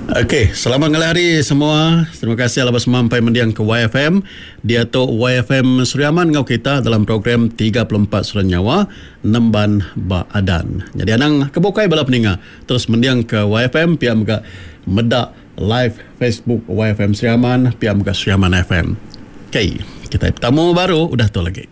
Okey, selamat ngalih hari semua. Terima kasih alas sampai mendiang ke YFM. Dia tu YFM Suriaman ngau kita dalam program 34 Surat Nyawa Nemban Ba Adan. Jadi anang kebukai bala peninga terus mendiang ke YFM pihak muka medak live Facebook YFM Suriaman pihak muka Suriaman FM. Okey, kita tamu baru udah tu lagi.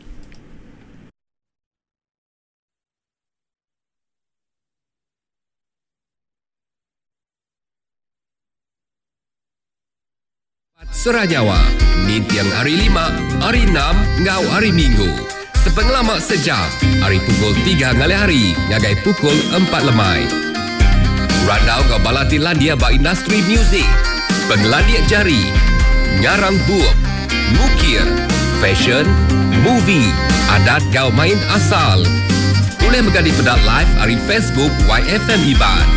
Surat Jawa, ni tiang hari 5, hari 6, ngau hari Minggu. Sepenglamak sejam, hari pukul 3 ngalih hari, ngagai pukul 4 lemai. Randau ngau balati landia ba industri muzik, penglandia jari, ngarang buuk, mukir, fashion, movie, adat ngau main asal. Boleh menggadi pedat live hari Facebook YFM Iban.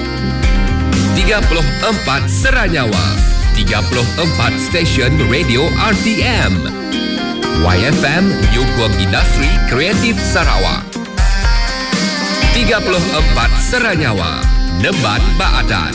34 Surat Nyawa. 34 stesen radio RTM. YFM Nyukung Industri Kreatif Sarawak. 34 Surat Nyawa Nemban Ba Adan.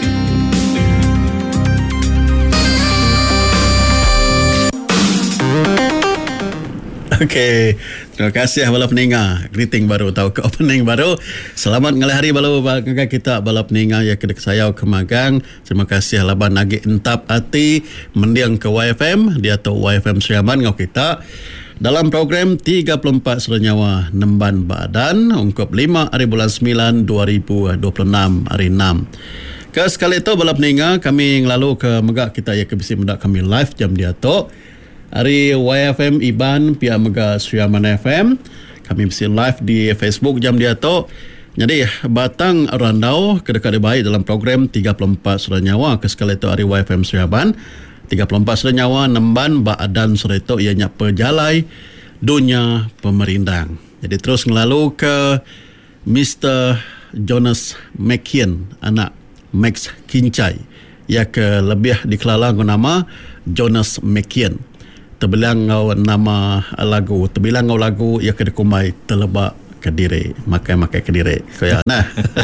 Okey, terima kasih bala peninga. Greeting baru tahu ke opening baru. Selamat ngalih hari balu kita bala peninga ya kedek saya ke magang. Terima kasih laban nagi entap hati mendiang ke YFM, dia tu YFM Suriaman ngau kita dalam program 34 Surat Nyawa Nemban Ba Adan ungkup 5 hari bulan 9 2026 hari 6. Ke sekali itu bala peninga kami ngelalu ke megak kita ya ke bisi mendak kami live jam dia tu. Hari YFM Iban pihak Mega Suriaman FM. Kami mesti live di Facebook jam dia tu. Jadi batang randau kedekat baik dalam program 34 Surat Nyawa ke sekali itu hari YFM Suriaman 34 Surat Nyawa Nemban Ba Adan surat itu ianya pejalai dunia pemerindang. Jadi terus ngelalu ke Mr. Jonas McKean, anak Max Kincai, ia ke lebih dikelala nama Jonas McKean. Terbilang ngau nama lagu, terbilang ngau lagu ia kedekumai terlebak Kediri, makai Kediri. So ya, nah,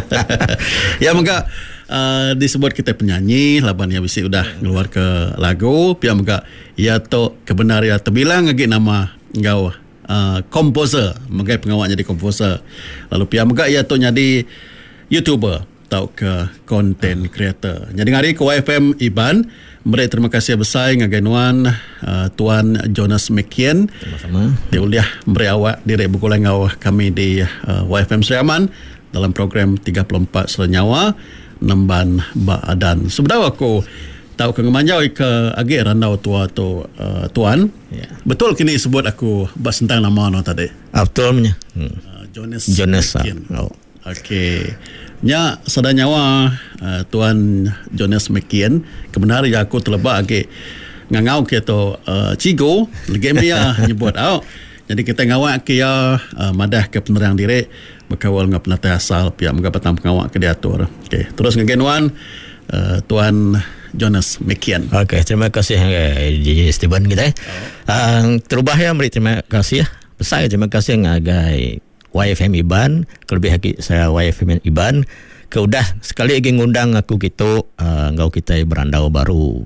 ya maka disebut kita penyanyi, laban yang bisi udah keluar ke lagu, pihak maka ia tu kebenar ya terbilang lagi nama ngau komposer, maka pengawal jadi komposer. Lalu pihak maka ia tu jadi YouTuber, tau ke content creator. Jadi hari ke YFM Iban. Mereka terima kasih besar ngaganuan Tuan Jonas McKean. Sama-sama. Dia uliah beri awak diri berkulang ngau kami di YFM Suriaman dalam program 34 Surat Nyawa Nemban Ba Adan. Sebenarnya aku tahu ke ngemanjau ke agi randau tua tu Tuan. Ya. Betul kini sebut aku bas tentang nama no tadi. Betul punya. Jonas McKean. Oh. Okey. Nya sada nyawa Tuan Jonas McKean kebenar ya aku terlebak agi ngangau ke to cigo lagi dia nyebut au. Jadi kita ngawak ke ya madah ke penerang diri berkawal ngap penata asal pihak mga petang pengawak ke diatur. Okey, terus ngagenuan Tuan Jonas McKean. Okey, terima kasih DJ Steven kita. Terubah ya beri terima kasih ya. Besar terima kasih ngagai YFM Iban, kelebih lagi saya YFM Iban. Keudah sekali lagi ngundang aku gitu ngau kita berandau baru.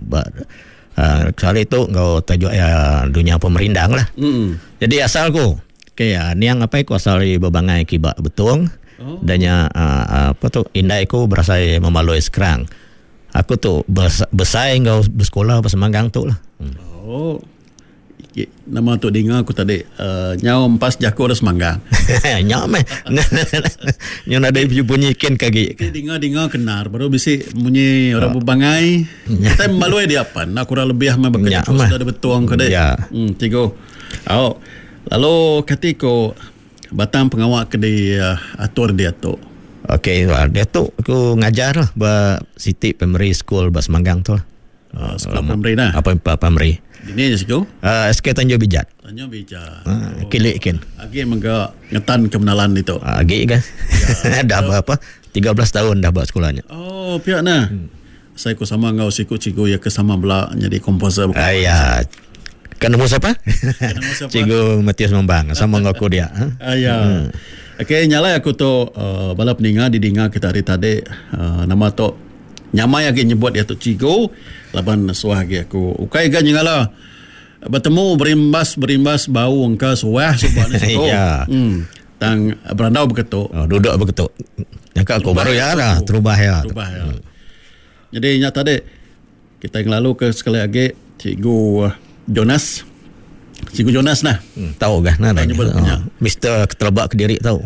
Kali itu ngau tajuk ya dunia pemerintang lah. Jadi asalku kayak niang apa aku asal bebangai kibak betung. Danya apa tu indai ku berasa memalui sekarang. Aku tu besar ngau bersekolah pas manggang tu lah. Oh. Nama tu dengar aku tadi nyau empas jago dah semanggang. Nyau meh. Nyau ada bunyi ken kaki. Dengar kenar baru bisi bunyi orang berbangai. Kita malu dia apa? Nak kurang lebih mah bekerja sudah ada betuang ke dek. Ya. Tigo. Oh. Lalu ketika batang pengawak ke dia atur dia tu. Okey, dia tu aku ngajar lah ba Siti Primary School bas Manggang tu lah. Sekolah primary nah. Apa primary? Ini je siku. SK Tanjung Bijat. Tanjung Bijat. Kilik kin. Agi mengga ngetan kemenalan itu. Agi kan. Dah berapa? 13 tahun dah buat sekolahnya. Oh, pihak nah. Saya ku sama ngau siku ciku ya ke sama belak jadi komposer. Ya. Kan nama siapa? Cikgu Matius Membang sama ngaku dia. Ya. Okey, nyalai aku tu balap ninga didinga kita hari tadi nama tu nyamai lagi nyebut dia tu cigo laban suah lagi aku ukai gan nyala bertemu berimbas bau engkau suah subhan cigo Ya. tang berandau berketuk Duduk berketuk. Yang aku baru ya lah terubah ya. Jadi nyata dek kita yang lalu ke sekali lagi Cikgu Jonas nah Tahu kan nah, nyebut punya. Mr. Ketelabak Kediri tahu.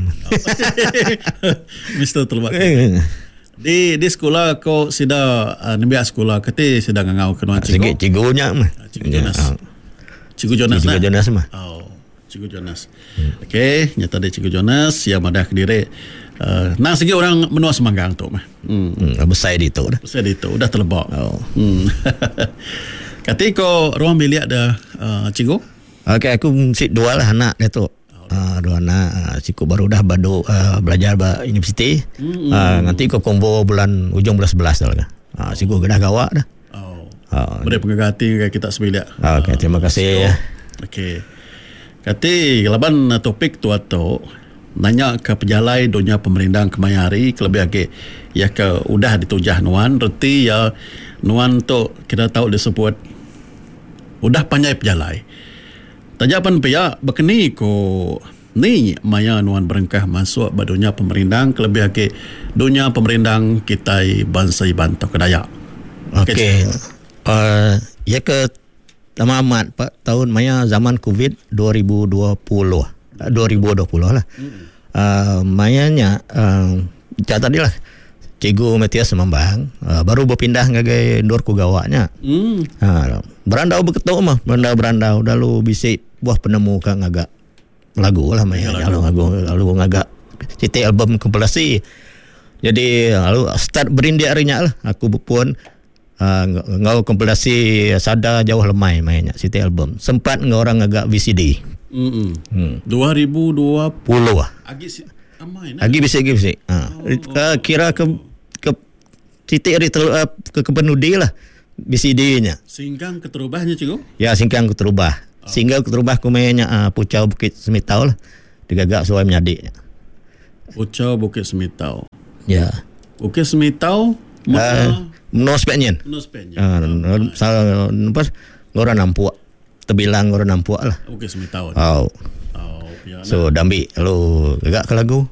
Mr. Terlebak di sekolah kau sida nembiak sekolah kete sida ngau kenuan Sikit cigunya mah. Cikgu Jonas Cikgu Jonas Cikgu Jonas mah. Cikgu Jonas okey nyata dek Cikgu Jonas yang madah Kediri nang segi orang menua semanggang tu mah Besar di tu dah. saya itu udah terlebak Oh. kata kau ruang bilik ada Cikgu Okey, aku mesti dua lah anak dia tu. Dua anak. Cikgu baru dah belajar universiti. Nanti kau kombo ujung bulan 11 dah lah. Cikgu dah gawak dah. boleh pengagati kita sebilik Okey, terima kasih. okey kata laban topik tu atau nanya ke pejalai dunia pemerintah kemayari kelebih lagi ya ke udah ditujah nuan reti ya nuan tu kita tahu disebut udah panjai pejalai tajapan pihak berkeni ko ni maya nuan berengkah masuk ke dunia pemerintah kelebih lagi dunia pemerintah kita bangsa Bantu Kedayak Okey. Ya ke amat Pak tahun maya zaman Covid 2020 lah. Mayanya tadi lah Cikgu Matias Semambang baru berpindah ngagai Ndor ku gawaknya. Berandau berketuk mah, berandau lalu bisik buah penemu kang agak lagu lah maya lalu ngagak citi album kompilasi. Jadi lalu start berindia harinya lah aku pun ngau kompilasi Sada Jauh Lemai mainnya citi album. Sempat ngorang agak VCD. 2020 lah. Agi bisik. Kira ke titik ke penudi lah BCD-nya. Singkang keterubahnya Cikgu? Ya, singkang keterubah. Singgal keterubah kumenya Pucau Bukit Semitau lah. Digagak suai menyadik. Pucau Bukit Semitau. Ya. Bukit Semitau Menospeknya. Ngorang nampuak. Terbilang orang nampuak lah. Bukit Semitau. So dambi lalu gagak ke lagu.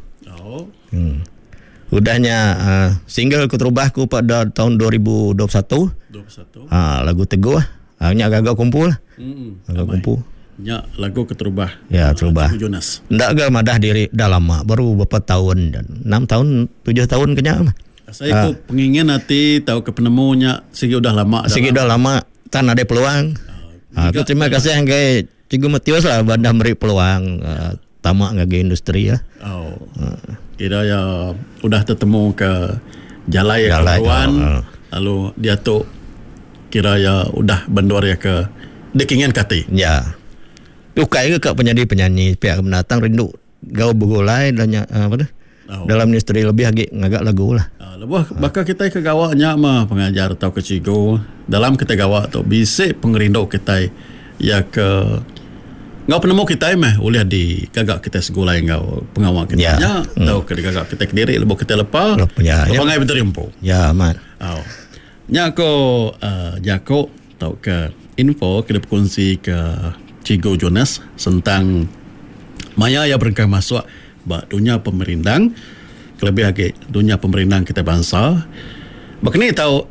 Udahnya single keterubahku pada tahun 2021. Lagu Teguh hanya agak kumpul lah. Agak kumpul. Ya, lagu keterubah. Ya, terubah. Cikgu Jonas. Ndak agak madah diri dah lama, baru beberapa tahun dan 6 tahun, 7 tahun kenya mah. Saya pengingin nanti tahu ke penemunya segi udah lama. Segi udah lama tan ada peluang. Aku terima kasih yang Cikgu Matius lah bandah beri peluang tamak ngagai industri ya. Kira ya udah tertemu ke Jalai kawan. Lalu dia tu kira ya udah bandor ya ke dekingen kati. Ya. Ukai ke penyanyi pihak mendatang rindu gau begulai dan apa tu? Dalam industri lebih ngagak lagu lah. Bakal kita ke gawaknya mah pengajar atau ke Cikgu dalam kita gawak tu bisik pengerindu kita ya ke ngau penemu kita mah boleh di gagak kita segulai ngau pengawal kita nya tau ke gagak kita Kediri lebih kita lepas pangai berterimpu ya man nya ko jako tau ke info kita berkongsi ke Cikgu Jonas tentang maya ya berengkah masuk dunia pemerintah lebih lagi dunia pemerintah kita bangsa makni tahu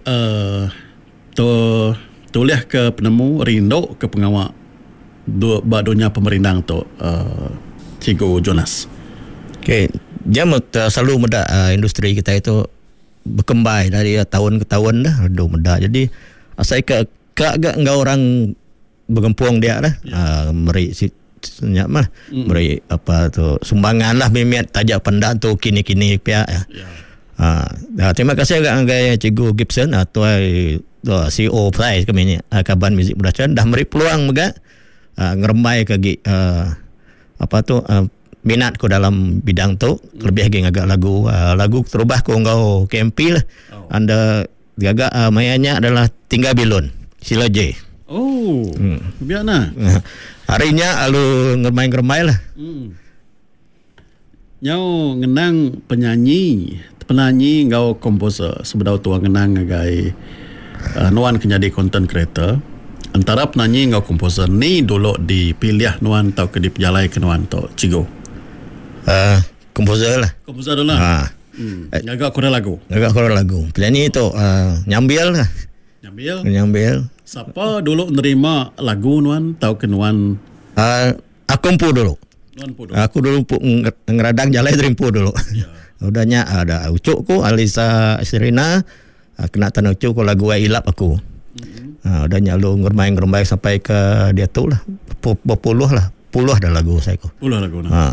tuliah ke penemu rindu ke pengawal dunia pemerintah tu Cikgu Jonas. Okey, dia selalu muda industri kita itu berkembang dari tahun ke tahun dah muda. Jadi saya agak enggak orang bergempung dia lah. Meri senyap mah beri apa tu sumbangan lah mimet tajak pendak tu kini pihak ya. Terima kasih agak Cikgu Gibson atau CEO Prize kami ni Kaban Muzik Production dah beri peluang juga ngeremai ke apa tu minat ko dalam bidang tu lebih lagi agak lagu terubah ko engkau KMP lah. Anda gagak mayanya adalah Tinggal Bilun Sila J. Biar nah. Harinya alu ngermai lah. Nyau ngenang penyanyi penyanyi ngau komposer sebedau tuang ngenang ngagai nuan kenyadi content creator. Antara penyanyi ngau komposer ni dulu dipilih nuan tau ke diperjalai ke nuan tau cigo. Komposer lah. Komposer dulu lah. Ngagak korang lagu. Agak korang lagu. Penyanyi tu nyambil lah. Nyambil. Siapa dulu nerima lagu nuan tau ke nuan? Aku empu dulu. Aku dulu ngeradang jalai dari empu dulu. Ya. Udahnya ada ucuk ku Alisa Serena, kena tanah ucuk ku lagu Ilap aku. Udahnya lu ngermain sampai ke dia tu lah. Puluh dah lagu saya ku. 10 lagu nah.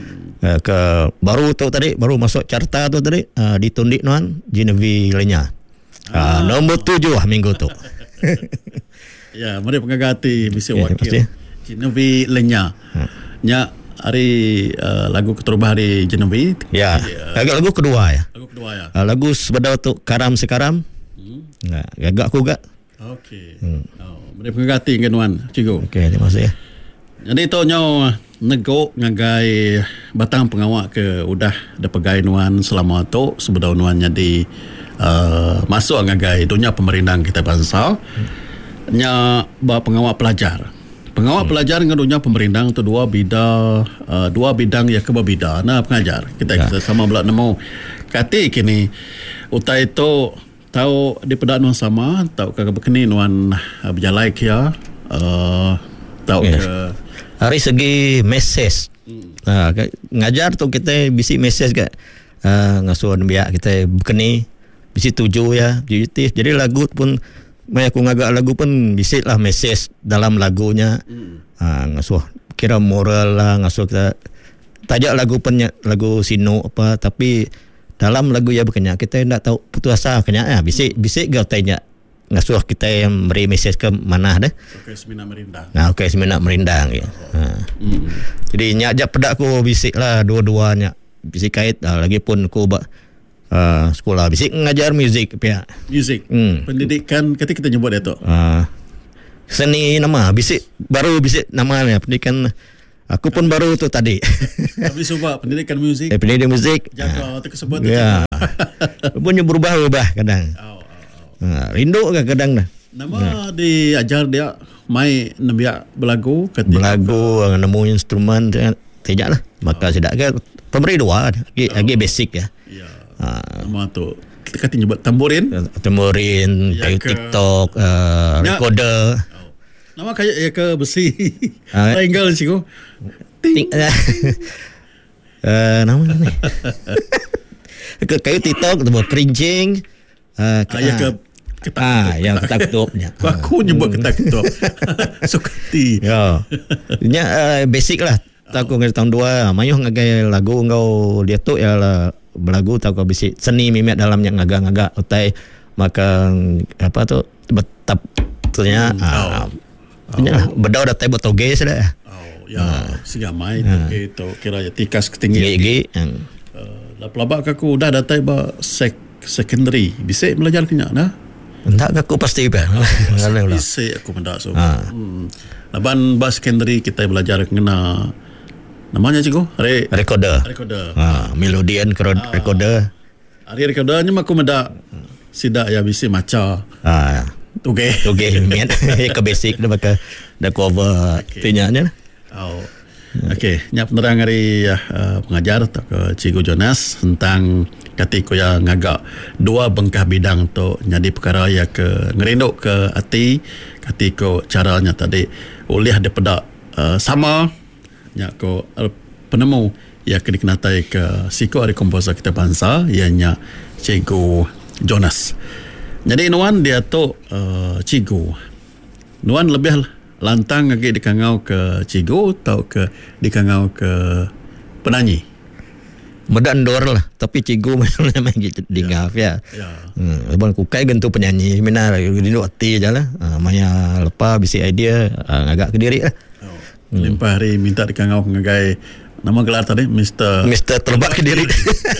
Ke baru tu tadi baru masuk carta tu tadi ditundik nuan Genevieve Lenya. Nombor 7 minggu tu. Ya, mari pengagati misi wakil Genevieve Lenya. Nya hari lagu keterubah hari Genevieve. Ya. Agak lagu kedua ya. Lagu kedua ya. Lagu sebedau tu Karam Sekaram. Agak aku gak. Okey. Mari pengagati kenuan cikgu. Okey, terima kasih. Jadi tu nyo nego ngagai batang pengawak ke udah ada pegai nuan selama tu sebedau nuan jadi masuk ngagai dunia pemerintah kita bangsa. Nya pengawak pelajar. Pengawak pelajar dengan dunia pemerintah tu dua bidang ya kebabida nah pengajar kita sama belak nemu kati kini utai itu tahu di pedak nuan sama tahu ke bekeni nuan berjalai kia tahu ke hari segi mesej ngajar tu kita bisi mesej ke ngasuhan biak kita bekeni bisi tuju ya positif jadi lagu pun aku ngagak lagu pun bisik lah mesej dalam lagunya. Ngasuh kira moral lah, ngasuh kita tajak lagu pun lagu sino apa tapi dalam lagu ya berkenyak kita tidak tahu putus asa kenyak ya bisik gak tanya ngasuh kita yang beri mesej ke mana dah. Okey semina merindang. Okey semina merindang ya. Jadi nyak pedak aku bisik lah dua-duanya. Bisik kait lagi pun aku sekolah bisik ngajar muzik pihak muzik pendidikan ketika kita nyebut itu seni nama bisik namanya pendidikan aku pun baru tu tadi tapi sebab pendidikan muzik pendidikan muzik jaga tu sebut ya punya berubah kadang rindu ke kadang dah nama diajar dia mai nembiak belagu nemu instrumen tidak lah maka tidak ke pemberi dua lagi basic ya. Nama tu kita kata nyebut tamborin kayu TikTok recorder nama kayak ya ke besi triangle cikgu nama ni ke kayu TikTok tu kerincing ya ke ketak yang ketak-ketupnya aku nyebut ketak-ketup sukati ya basic lah aku ngeri tahun 2 mayuh ngagai lagu engkau dia tu ya lah belagu tahu kau bisi seni mimet dalamnya ngagak-ngagak utai maka apa tu betap tunya lah bedau datai botoge sudah sigamai toge tu kira tikas ketinggi labak aku udah datai ba secondary bisi belajar kenyak nah endak aku pasti ba bisi aku mendak so laban ba secondary kita belajar kena namanya cikgu recorder melodian recorder hari recordernya aku mendak sidak ya bisi maca toge miat ke basic dah maka dah cover tinyanya okey nya penerang hari pengajar tak ke Cikgu Jonas tentang ketika yang ngagak dua bengkah bidang tu jadi perkara ya ke ngerinduk ke hati ketika caranya tadi oleh ada pedak sama nya ko penemu ya kena kenatai ke siko hari komposer kita bangsa ianya Cikgu Jonas. Jadi nuan dia tu cikgu. Nuan lebih lantang lagi dikangau ke cikgu atau ke dikangau ke penyanyi. Medan dor lah tapi cikgu memang dingaf ya. Lepas aku kai gentu penyanyi mina rindu hati je lah. Maya lepas bisi idea agak ke diri lah. Limpah hari minta dikangau ngagai nama gelar tadi Mr. Terlebat ke diri.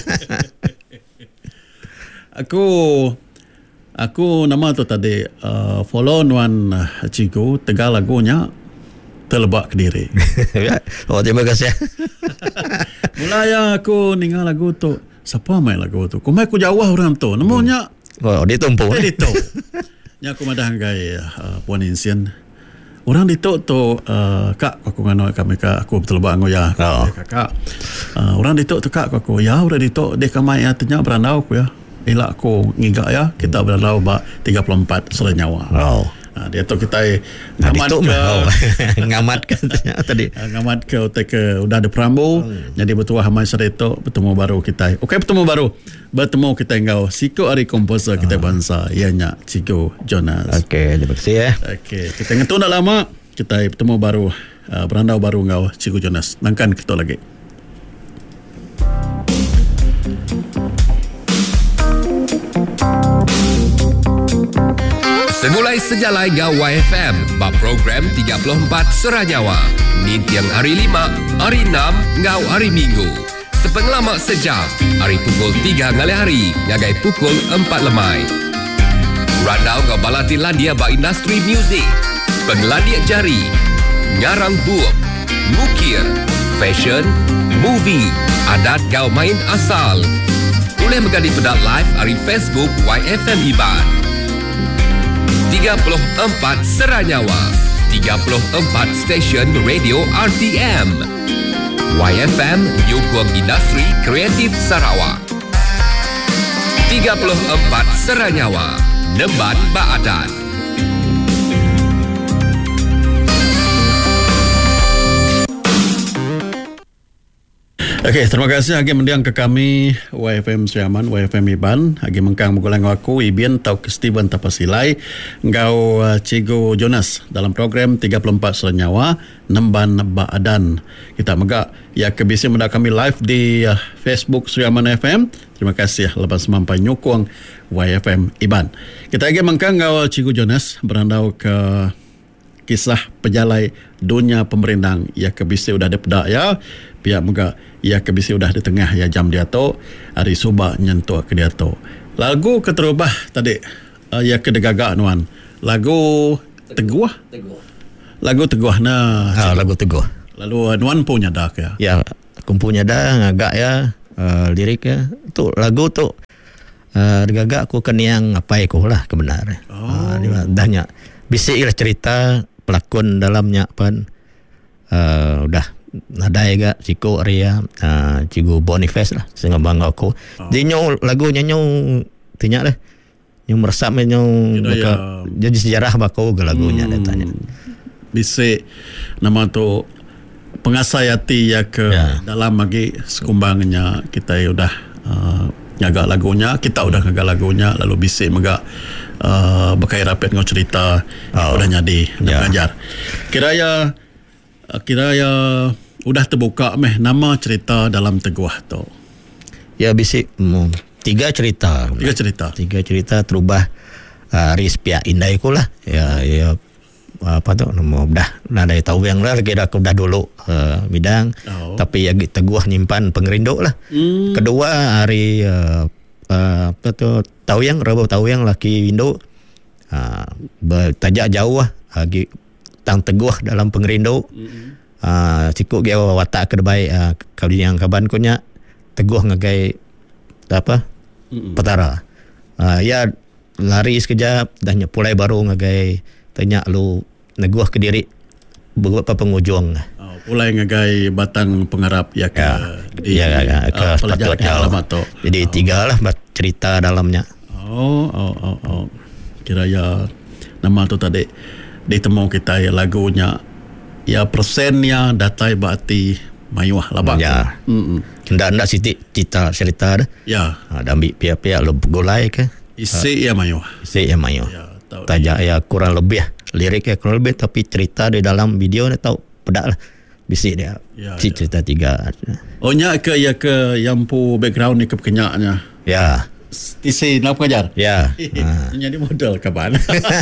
Aku nama tu tadi follow nuan cikgu tegal lagunya Terlebat ke diri. Terima kasih. Mulai aku ningal lagu tu siapa main lagu tu? Kumai ku jawah orang tu. Namanya Dia tumpu. dia dito. Nya aku madah gai Puan Insian. Orang dito tu kak aku ngano kami kak aku betul bango ya. Kakak. Orang dito tu kak aku ya orang dito dek kamai artinya berandau aku ya. Elak aku ngigak ya kita berandau ba 34 selenyawa. Dia tu kita ngamat ke ngamat katanya tadi. Ngamat ke udah ada perambu. Jadi betul hamai sereto bertemu baru kita. Okey bertemu baru. Bertemu kita engkau Siko Ari komposer kita bangsa ianya Chico Jonas. Okey, terima kasih ya. Okey, kita ngetu dah lama kita bertemu baru berandau baru engkau Chico Jonas. Nangkan kita lagi. Semulai sejalai ngau YFM, ba program 34 Seranyawa. Ni tiang hari 5, hari 6, ngau hari Minggu. Sepenglamak sejam, hari pukul 3 ngalai hari, ngagai pukul 4 lemai. Randau ngau balati landia ba industri muzik, penglandia jari, ngarang buuk, mukir, fashion, movie, adat ngau main asal. Boleh menjadi pedat live hari Facebook YFM Iban. 34 Seranyawa, 34 stesen radio RTM. YFM Nyukong Industri Kreatif Sarawak. 34 Seranyawa, Nemban Baadan. Okey, terima kasih Hagi mendiang ke kami YFM Sriaman, YFM Iban. Hagi mengkang mugulang aku Ibian tau ke Steven Tapasilai ngau Cigo Jonas dalam program 34 Seranyawa Nemban Baadan. Kita megak ya kebisi mendak kami live di Facebook Sriaman FM. Terima kasih lepas sampai nyukung YFM Iban. Kita lagi mengkang ngau Cigo Jonas berandau ke kisah pejalai dunia pemerintah ya kebisi udah ada pedak ya pihak muka ya kebisi udah di tengah ya jam dia tu hari suba nyentuh ke dia tu lagu keterubah tadi ya kedegagak nuan lagu teguh lagu teguh nah lagu teguh lalu nuan punya dak ya aku punya dah ngagak ya lirik ya tu lagu tu degagak aku keniang apa aku lah kebenaran dahnya bisik lah cerita pelakon dalamnya pan udah nadai gak Ciko Arya Cigo Boniface lah sehingga bangga aku dia nyau lagu nyau tinyak lah nyau meresap nyau jadi sejarah bakau ke lagunya datanya bisik nama tu pengasayati ya ke dalam lagi sekumbangnya kita udah nyaga lagunya kita udah nyaga lagunya lalu bisik megak berkait rapet ngau cerita udah nyadi mengajar kiraya udah terbuka meh nama cerita dalam teguh tu ya bisik tiga cerita terubah ris pihak indai ku lah ya apa tu nama dah nadai tahu yang lah kira aku dah dulu bidang tapi ya teguh nyimpan pengerinduk lah kedua hari apa tu tahu yang laki Indo bertajak jauh lah lagi tang teguh dalam pengerinduk cikuk dia watak kedebai kalau yang kaban kunya teguh ngagai apa petara ya lari sekejap dah pulai baru ngagai tanya lu neguh ke diri beberapa pengujung pulai ngagai batang pengarap ya ke ke pelajaran alamat tu jadi tiga lah cerita dalamnya kira ya nama tu tadi ditemu kita ya lagunya ya persennya datai bati mayuah labak ya ndak cerita dah ya ada ambil pihak-pihak lo golai ke isi ya mayuah tajak ya kurang lebih liriknya kurang lebih tapi cerita di dalam video ni tahu pedak lah bisik dia cerita tiga nya ke yang pu background ni kepekenyaknya isi nak pengajar jadi modal kaban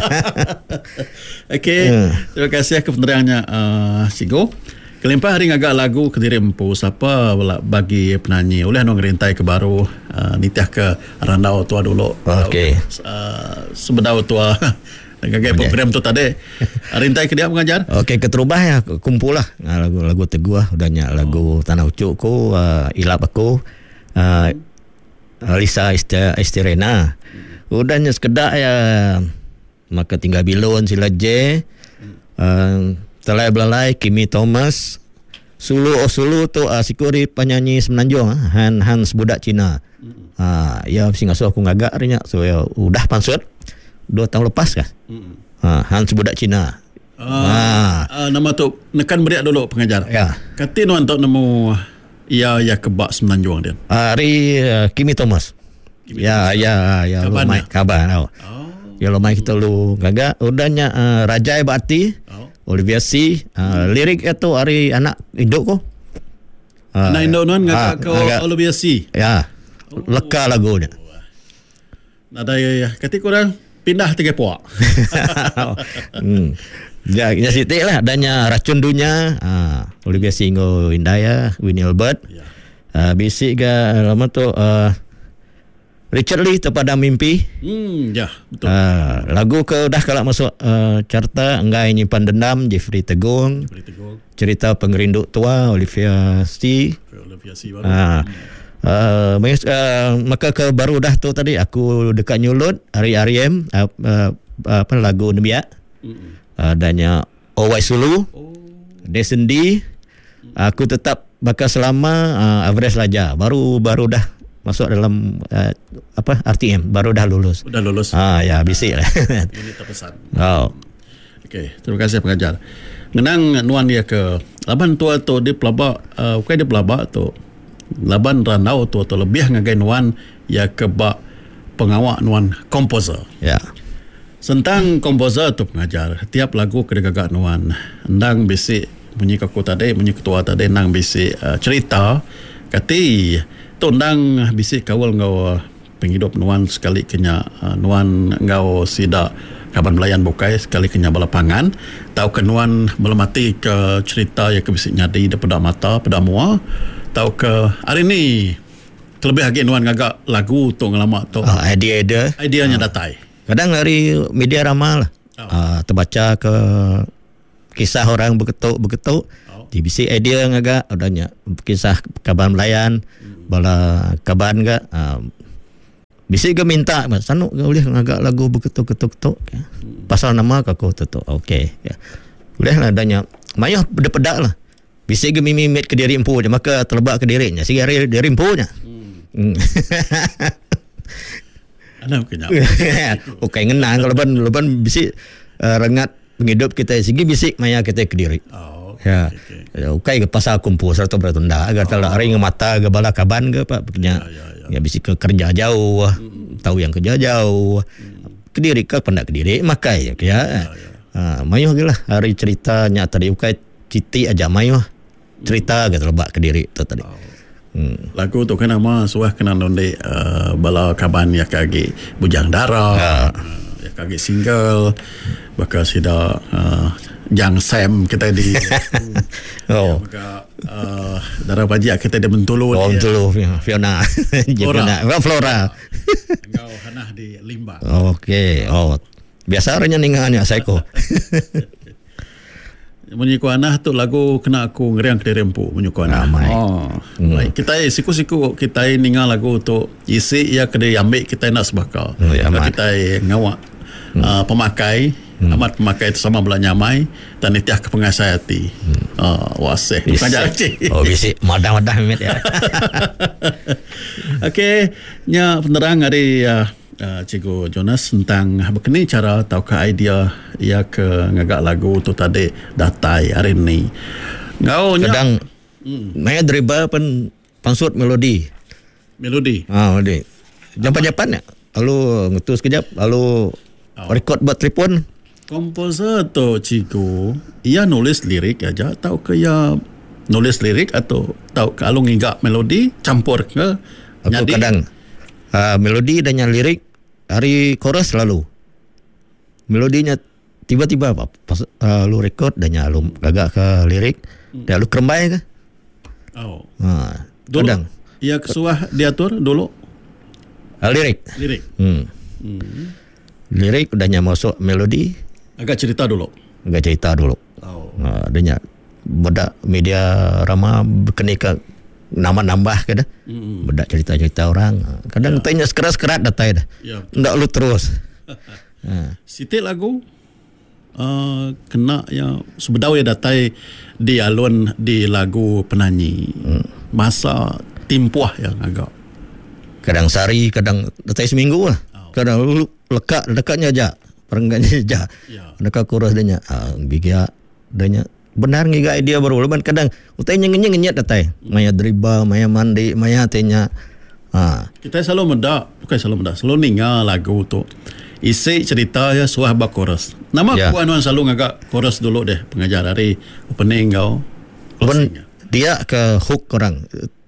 okey terima kasih kepenerangannya Sigo kelimpah hari ngagak lagu Kediri Empu siapa bagi penyanyi oleh nong rintai ke baru nitiah ke randau tua dulu sebedau tua ngagak program tu tadi rintai ke dia mengajar keterubah ya kumpul lah lagu teguh udahnya lagu Tanah Ucuk ku ilap aku Lisa Estirena. Udahnya sekedar ya maka tinggal bilon sila J. Telai belalai Kimi Thomas. Sulu tu sikuri penyanyi Semenanjung Hans budak Cina. Ya singasuh aku ngagak rinya. So ya udah pansut 2 tahun lepas kah? Hans budak Cina. Nama tu nekan beriak dulu pengajar. Ya. Kati nuan tu nemu ya kebak Semenanjung dia. Hari Kimi Thomas. Ya lumai kabar tau. Ya lumai kita lu gagak udahnya Rajai Bakti. Olivia C. Lirik itu hari anak Induk ko. Anak Induk nuan gagak ke Olivia C. Ya. Leka lagunya. Ada ya. Kati korang pindah 3 puak. Ya sitik lah adanya Racun Dunia. Olivia Singo Indaya, Winnie Albert. Bisik ke lama tu Richard Lee Terpadam Mimpi. Ya, betul. Lagu ke dah kalau masuk carta Enggai Nyimpan Dendam Jeffrey Tegung. Cerita Pengerinduk Tua Olivia C. Maka ke baru dah tu tadi aku dekat Nyulut Ari Ariem apa lagu Nebiak. Adanya Owai Sulu. Desendi. Aku tetap bakal selama average Laja. Baru dah masuk dalam RTM, baru dah lulus. Udah lulus. Ya bisik lah. Ini terpesan. Okey, terima kasih pengajar. Ngenang nuan dia ke laban tua tu di pelabak dia pelabak tu. Laban ranau tu atau lebih ngagai nuan ya kebak pengawak nuan komposer. Ya. Sentang komposer tu pengajar, tiap lagu kedegagak nuan. Endang bisik bunyi kaku tadi, bunyi ketua tadi nang bisik cerita kati tundang bisik kawal ngau penghidup nuan sekali kenya nuan ngau sida kaban belayan bukai sekali kenya balapangan tau ke nuan melemati ke cerita yang ke bisik nyadi daripada mata pada mua tau ke hari ni terlebih lagi nuan ngagak lagu tu ngalamak tu idea-nya datai kadang dari media ramal terbaca ke kisah orang berketuk dibisik idea ngagak adanya kisah kaban belayan bala kaban ga bisik ke minta sanuk boleh ngagak lagu berketuk-ketuk pasal nama aku tutup okey ya boleh lah adanya mayah pedak lah bisik ke mimit ke diri empu je maka terlebak ke dirinya sigari diri empu nya ana kenyap okey ngenang kalau leban bisik rengat penghidup kita segi bisik maya kita ke diri ya okay ke pasal kumpul serta beratunda agar tak ring mata ke bala kaban ke pak punya ya bisik ke kerja jauh tahu yang kerja jauh ke diri ke pendak ke diri makai ya mayuh gelah hari ceritanya tadi ukai citi aja mayuh cerita ke terbak ke diri tu tadi lagu tu kan nama suah kena nonde bala kaban ya kagi bujang darah ya kagi single bakal sida Jang Sam kita di maka darah pajak kita di Bentulu Bentulu Fiona Flora engkau hanah di Limbang okey biasa orangnya ningannya saiko Menyiku Anah tu lagu kena aku ngeriang ke rempu Menyiku Anah baik kita siku-siku kita ningal lagu tu isi ya kena ambil kita nak sebakal kita ngawak pemakai amat pemakai itu sama belah nyamai dan itiah kepengasai hati wasih pengajar cik bisik madah-madah mimet ya okey nya penerang hari Cikgu Jonas tentang begini cara atau ke idea ya ke ngagak lagu tu tadi datai hari ni ngau kadang maya dribble pansut melodi melodi japan-japan ya lalu ngutus kejap lalu record buat telefon komposer tu Cikgu ia nulis lirik aja atau ke ya nulis lirik atau tahu ke alung ngigak melodi campur ke aku kadang melodi dan lirik hari chorus lalu melodinya tiba-tiba pas lu record dan lu gagak ke lirik dan lu kerembai ke dulu kadang ia kesuah diatur dulu lirik lirik udahnya masuk melodi agak cerita dulu adanya bodak media ramah berkenika nambah-nambah ke dah. Bedak cerita-cerita orang. Kadang tanya sekerat-sekerat datai dah. Ya. Ndak lu terus. Sitik lagu kena yang sebedau ya datai di alun di lagu penyanyi. Masa timpuah yang agak. Kadang sehari, kadang datai seminggu lah. Kadang lu lekatnya aja. Perenggannya aja. Ya. Dekat kurus danya. Bigia danya benar ngiga idea baru leban kadang utainya ngenyet datai. Maya dribble, maya mandi, maya tanya. Kita selalu selalu ninga lagu tu. Isi cerita ya suah bak chorus. Nama Ya. aku anuan selalu ngagak chorus dulu deh pengajar hari opening kau. Leban dia ke hook orang.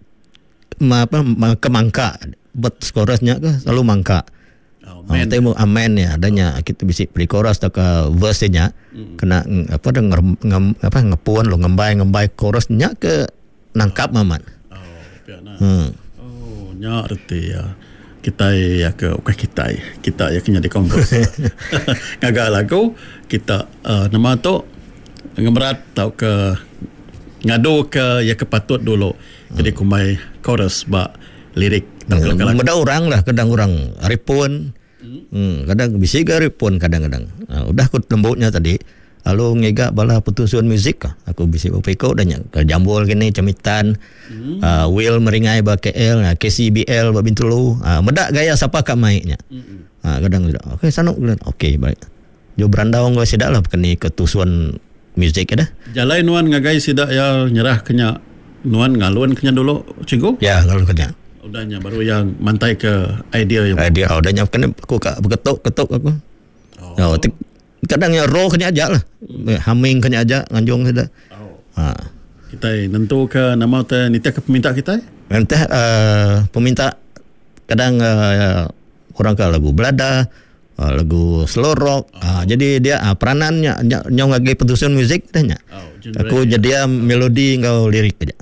Ke mangka. Buat chorusnya ke selalu mangka. Temu amen ya adanya kita bisa beli chorus tak ke verse-nya kena ngepuan lo ngembai chorusnya ke nangkap maman. Nya arti ya. Kita ya ke kita ya kena dikompos. Ngagak lagu kita nama tu ngemerat tau ke ngadu ke ya kepatut dulu. Jadi kumai chorus ba lirik Mudah orang lah kadang orang ripun. Kadang bisa ke ripun kadang-kadang. Udah aku lembutnya tadi. Lalu ngega bala putusan muzik kah. Aku bisa upiko dan ke jambul gini cemitan. Will meringai ba KL, KCBL ba Bintulu. Medak gaya siapa kak maiknya. Kadang okey sanuk okey baik. Jo berandau ngau sidak lah kini ketusuan muzik dah. Jalai nuan ngagai sidak ya nyerah kenya nuan ngaluan kenya dulu cikgu. Ya ngaluan kenya. Udahnya baru yang mantai ke idea yang udahnya kena aku ketuk aku. Kadang ya roh kena aja lah. Humming kena aja nganjung sudah. Kita nentu ke nama teh nitia ke peminta kita. Nanti peminta kadang orang ke lagu belada, lagu slow rock. Jadi dia peranannya nyong ngagi putusan muzik tanya. Aku jadi melodi engkau lirik aja.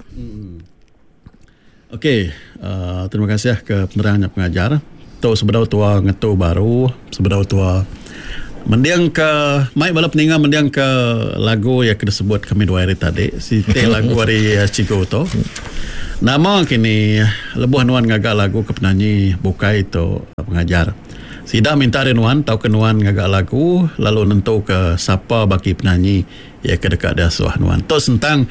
Okey, terima kasih ke penerangannya pengajar. Tu sebedau tua ngetu baru, sebedau tua mendiang ke mai bala peninga mendiang ke lagu yang kita sebut kami dua hari tadi si te lagu hari Cigo tu nama kini lebuh nuan ngagak lagu ke penyanyi bukai itu pengajar sida minta nuan tahu ke nuan ngagak lagu lalu nentu ke siapa bagi penyanyi ya ke dekat dia suah nuan tu tentang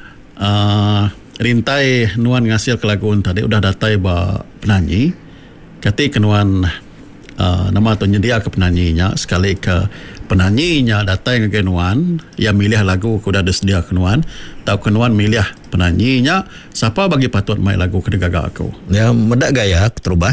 rintai nuan ngasil ke lagu tadi udah datai ba penyanyi kati kenuan nama tu nyedia ke penyanyinya sekali ke penyanyinya datang ke kenuan yang milih lagu kuda ada sedia kenuan tahu kenuan milih penyanyinya siapa bagi patut main lagu ke gagak aku ya medak gaya terubah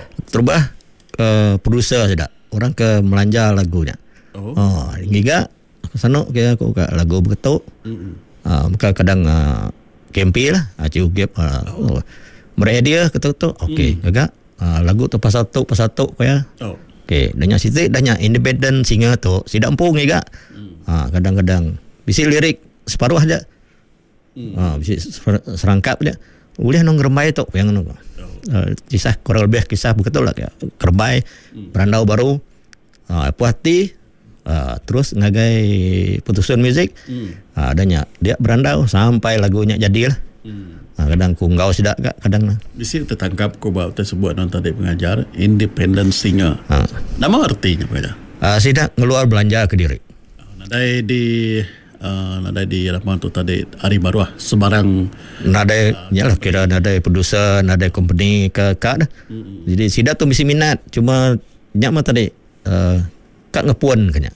produser saja orang ke melanja lagunya ngiga sanuk ke aku ke lagu begitu maka kadang kempi lah ciugip mereka dia ketuk okey gagak lagu tu pasal tu ya. Okey, danya situ danya independent singer tu sidak empung juga. Kadang-kadang bisi lirik separuh aja. Bisi serangkap aja. Boleh nong rembai tu yang nong. Kisah kurang lebih kisah begitu lah ya. Kerbai berandau baru puati terus ngagai putusan muzik. Danya dia berandau sampai lagunya jadilah. Kadang ku ngau sidak kadang bisi tertangkap ku bawa tersebut non tadi pengajar independent singer. Nama artinya pengajar? Sidak ngeluar belanja ke diri. Nadai di Rahman tu tadi hari baru sebarang nadai nyalah kira nadai producer nadai company ke dah. Jadi sidak tu mesti minat cuma nyak mah tadi kak ngepuan kanya.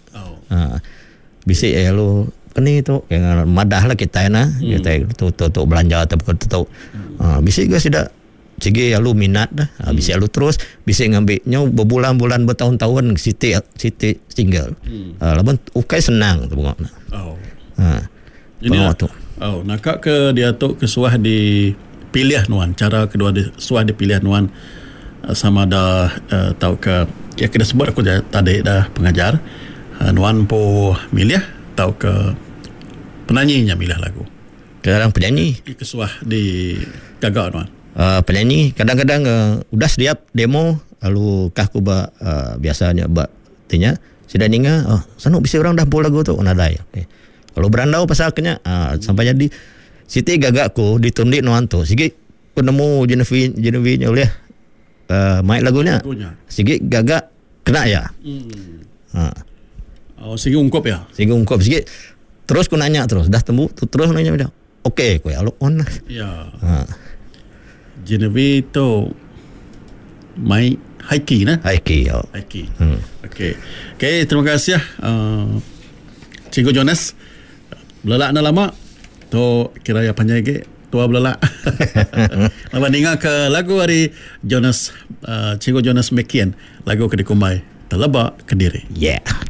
Bisi lu kini tu yang madah lah kita kita tu belanja atau tu bisa juga sudah cigi lu minat dah bisa lu terus bisa ngambilnya berbulan-bulan bertahun-tahun siti single laban ukai senang tu bengok ini nakak ke dia tu kesuah di pilih nuan cara kedua suah dipilih nuan sama dah tahu ke ya kita sebut aku tadi dah pengajar nuan po milih tahu ke penyanyinya milih lagu. Kadang penyanyi kesuah di gagak tuan. Penyanyi kadang-kadang udah siap demo lalu kah ku biasanya tanya sudah ninga sanuk bisa orang dah pul lagu tu nadai. Okay. Kalau berandau pasal kenya sampai jadi siti gagakku ditundik nuan tu sigi aku nemu Genevieve oleh main lagunya. Sikit gagak kena ya. Sige ungkap ya. Sige ungkap sikit. Terus aku nanya terus, dah temu terus nanya dia. Okey, aku alok on lah. Ya. Genevieve tu main Haiki nah. Haiki. Okey. Terima kasih Cikgu Jonas. Belalak na lama. Tu kira ya panjang ke tua belalak. Lawan dengar ke lagu hari Jonas Cikgu Jonas McKean, lagu Kedai Kumai Telebak Kediri. Yeah.